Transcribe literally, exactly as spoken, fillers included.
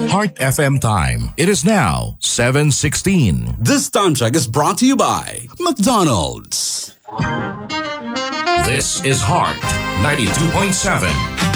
Heart F M time. It is now seven sixteen. This time check is brought to you by McDonald's. This is Heart ninety-two point seven.